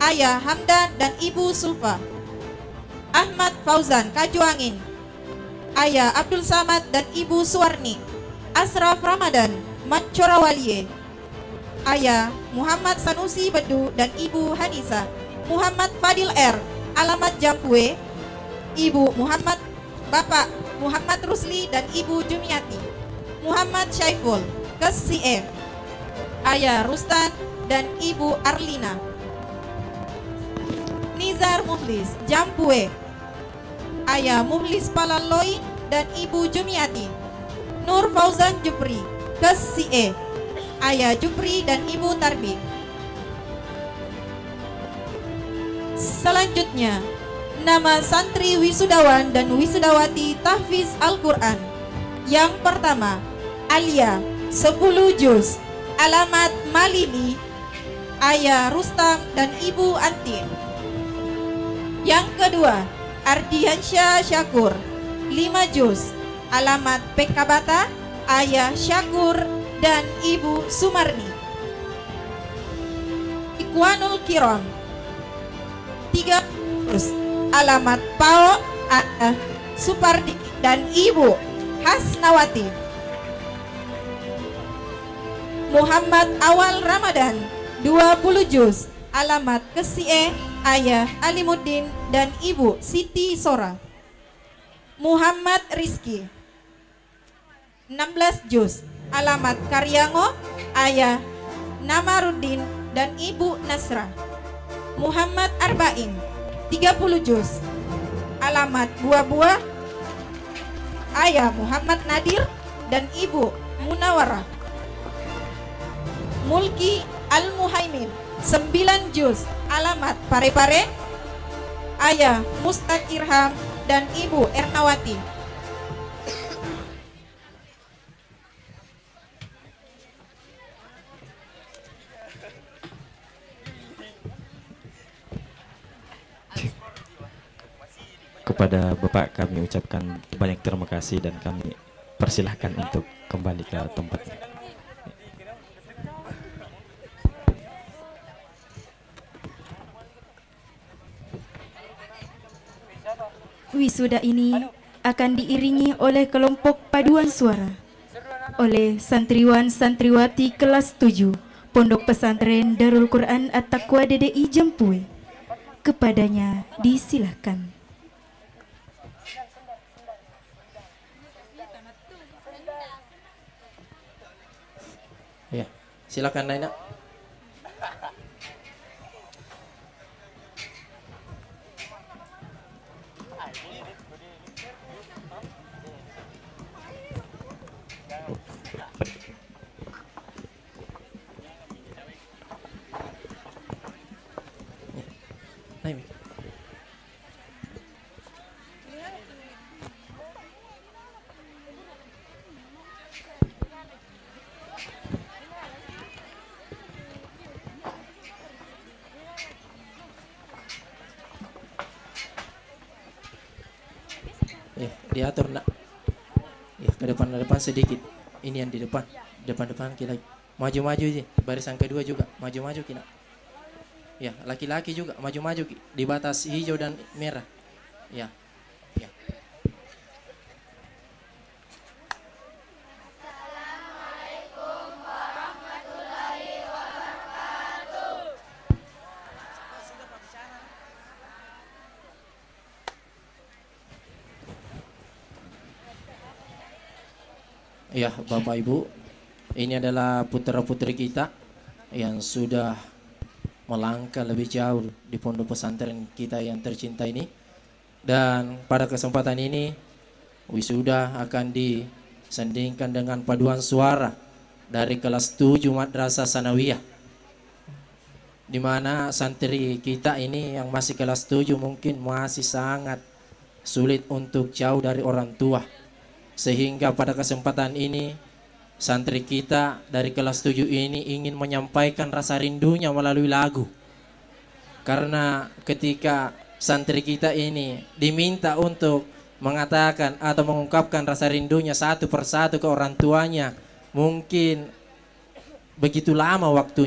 Ayah Hamdan dan Ibu Sulfa. Ahmad Fauzan Kajuangin. Ayah Abdul Samad dan Ibu Suwarni. Asraf Ramadan Mancorawalie. Ayah Muhammad Sanusi Bedu dan Ibu Hanisa. Muhammad Fadil R. Alamat Jampue. Ibu Muhammad Bapak Muhammad Rusli dan Ibu Jumiati. Muhammad Syaiful Kesie. Ayah Rustan dan Ibu Arlina. Nizar Muhlis Jampue. Ayah Muhlis Palaloi dan Ibu Jumiati. Nur Fauzan Jupri Kesie. Ayah Jupri dan Ibu Tarbi. Selanjutnya, nama santri wisudawan dan wisudawati tahfiz Al-Quran. Yang pertama, Alia 10 juz. Alamat Malili. Ayah Rustam dan Ibu Antin. Yang kedua, Ardiansyah Syakur 5 juz. Alamat Pekabata. Ayah Syakur dan Ibu Sumarni. Ikhwanul Kiram 3 juz. Alamat Pao. Ayah Supardi dan Ibu Hasnawati. Muhammad Awal Ramadan 20 juz. Alamat Kesie. Ayah Alimuddin dan Ibu Siti Sora. Muhammad Rizki 16 juz. Alamat Karyango. Ayah Namaruddin dan Ibu Nasra. Muhammad Arba'in 30 juz. Alamat Buah-Buah. Ayah Muhammad Nadir dan Ibu Munawarah. Mulki Al-Muhaimin 9 juz. Alamat Pare-Pare. Ayah Mustaq Irham dan Ibu Ernawati. Kepada Bapak kami ucapkan banyak terima kasih dan kami persilahkan untuk kembali ke tempatnya. Wisuda ini akan diiringi oleh kelompok paduan suara oleh santriwan-santriwati kelas 7 Pondok Pesantren Darul Quran At-Taqwa DDI Jampue. Kepadanya disilahkan. Ya, silakan Naina. Naik. Ya, diatur nak. Ya, ke depan sedikit. Ini yang di depan. Depan kita. Maju-maju sih. Barisan kedua juga. Maju-maju kita. Ya, laki-laki juga maju-maju di batas hijau dan merah. Ya. Ya. Assalamualaikum warahmatullahi wabarakatuh. Ya, Bapak Ibu, ini adalah putra-putri kita yang sudah melangkah lebih jauh di pondok pesantren kita yang tercinta ini. Dan pada kesempatan ini wisuda akan disandingkan dengan paduan suara dari kelas 7 Madrasah Sanawiyah, di mana santri kita ini yang masih kelas 7 mungkin masih sangat sulit untuk jauh dari orang tua. Sehingga pada kesempatan ini santri kita dari kelas 7 ini ingin menyampaikan rasa rindunya melalui lagu. Karena ketika santri kita ini diminta untuk mengatakan atau mengungkapkan rasa rindunya satu persatu ke orang tuanya, mungkin begitu lama waktunya.